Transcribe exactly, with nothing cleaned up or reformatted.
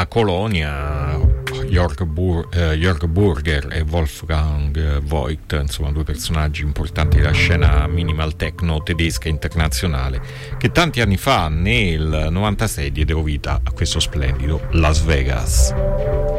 Colonia, Jörg, Bur- eh, Jörg Burger e Wolfgang Voigt, insomma due personaggi importanti della scena minimal techno tedesca internazionale, che tanti anni fa, nel novantasei, diedero vita a questo splendido Las Vegas.